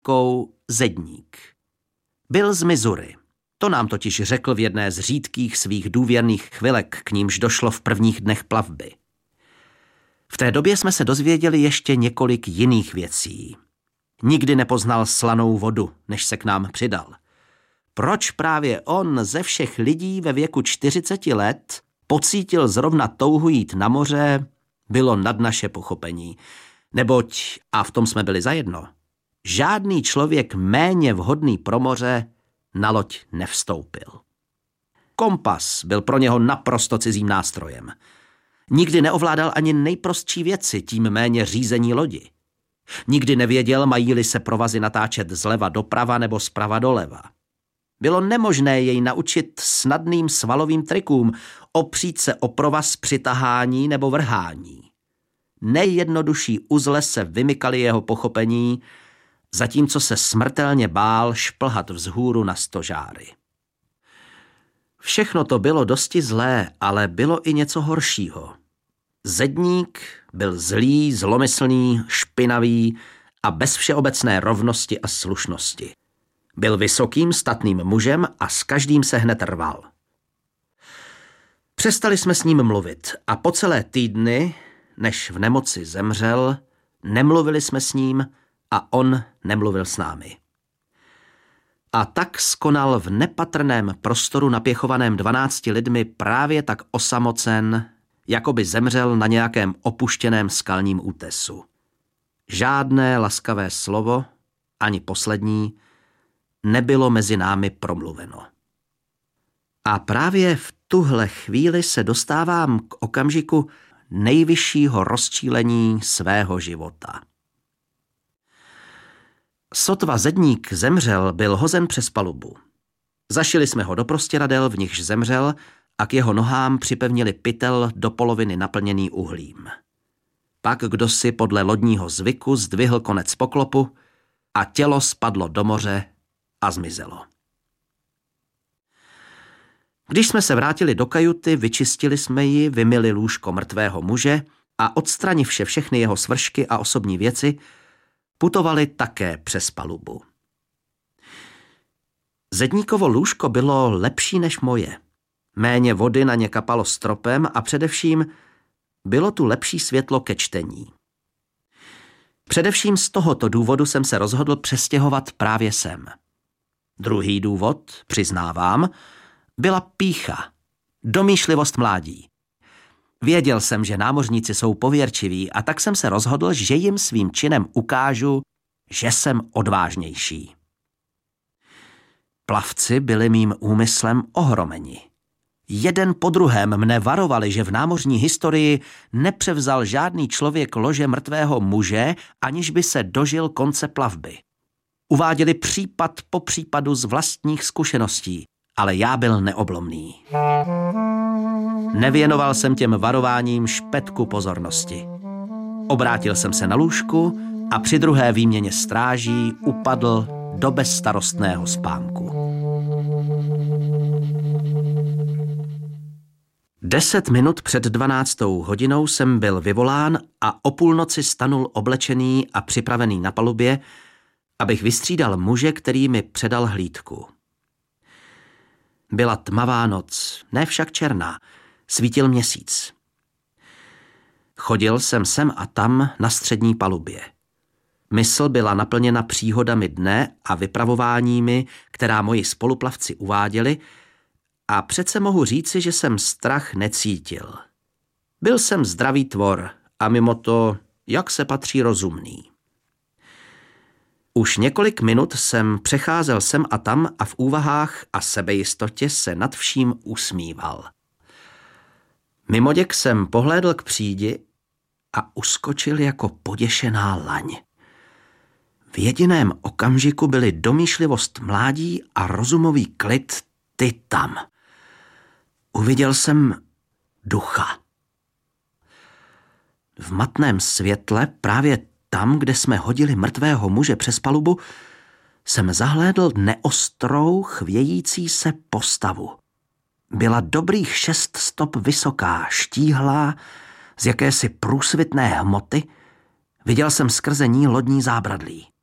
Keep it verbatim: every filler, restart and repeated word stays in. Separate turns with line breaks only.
Kou Zedník. Byl z Missouri. To nám totiž řekl v jedné z řídkých svých důvěrných chvilek, k nímž došlo v prvních dnech plavby. V té době jsme se dozvěděli ještě několik jiných věcí. Nikdy nepoznal slanou vodu, než se k nám přidal. Proč právě on ze všech lidí ve věku čtyřiceti let pocítil zrovna touhu jít na moře, bylo nad naše pochopení. Neboť, a v tom jsme byli zajedno, žádný člověk méně vhodný pro moře na loď nevstoupil. Kompas byl pro něho naprosto cizím nástrojem. Nikdy neovládal ani nejprostší věci, tím méně řízení lodi. Nikdy nevěděl, mají-li se provazy natáčet zleva doprava nebo zprava doleva. Bylo nemožné jej naučit snadným svalovým trikům, opřít se o provaz při tahání nebo vrhání. Nejjednodušší uzle se vymykaly jeho pochopení, zatímco se smrtelně bál šplhat vzhůru na stožáry. Všechno to bylo dosti zlé, ale bylo i něco horšího. Zedník byl zlý, zlomyslný, špinavý a bez všeobecné rovnosti a slušnosti. Byl vysokým, statným mužem a s každým se hned rval. Přestali jsme s ním mluvit a po celé týdny, než v nemoci zemřel, nemluvili jsme s ním a on nemluvil s námi. A tak skonal v nepatrném prostoru napěchovaném dvanácti lidmi právě tak osamocen, jako by zemřel na nějakém opuštěném skalním útesu. Žádné laskavé slovo, ani poslední, nebylo mezi námi promluveno. A právě v tuhle chvíli se dostávám k okamžiku nejvyššího rozčílení svého života. Sotva Zedník zemřel, byl hozen přes palubu. Zašili jsme ho do prostěradel, v nichž zemřel, a k jeho nohám připevnili pytel do poloviny naplněný uhlím. Pak kdosi podle lodního zvyku zdvihl konec poklopu a tělo spadlo do moře a zmizelo. Když jsme se vrátili do kajuty, vyčistili jsme ji, vymyli lůžko mrtvého muže a odstranivši všechny jeho svršky a osobní věci, putovali také přes palubu. Zedníkovo lůžko bylo lepší než moje. Méně vody na ně kapalo stropem a především bylo tu lepší světlo ke čtení. Především z tohoto důvodu jsem se rozhodl přestěhovat právě sem. Druhý důvod, přiznávám, byla pýcha, domýšlivost mládí. Věděl jsem, že námořníci jsou pověrčiví a tak jsem se rozhodl, že jim svým činem ukážu, že jsem odvážnější. Plavci byli mým úmyslem ohromeni. Jeden po druhém mne varovali, že v námořní historii nepřevzal žádný člověk lože mrtvého muže, aniž by se dožil konce plavby. Uváděli případ po případu z vlastních zkušeností, ale já byl neoblomný. Nevěnoval jsem těm varováním špetku pozornosti. Obrátil jsem se na lůžku a při druhé výměně stráží upadl do bezstarostného spánku. Deset minut před dvanáctou hodinou jsem byl vyvolán a o půlnoci stanul oblečený a připravený na palubě, abych vystřídal muže, který mi předal hlídku. Byla tmavá noc, ne však černá, svítil měsíc. Chodil jsem sem a tam na střední palubě. Mysl byla naplněna příhodami dne a vypravováními, která moji spoluplavci uváděli, a přece mohu říci, že jsem strach necítil. Byl jsem zdravý tvor a mimo to, jak se patří, rozumný. Už několik minut jsem přecházel sem a tam a v úvahách a sebejistotě se nad vším usmíval. Mimoděk jsem pohlédl k přídi a uskočil jako poděšená laň. V jediném okamžiku byly domýšlivost mládí a rozumový klid ty tam. Uviděl jsem ducha. V matném světle, právě tam, kde jsme hodili mrtvého muže přes palubu, jsem zahlédl neostrou, chvějící se postavu. Byla dobrých šest stop vysoká, štíhlá, z jakési průsvitné hmoty. Viděl jsem skrze ní lodní zábradlí.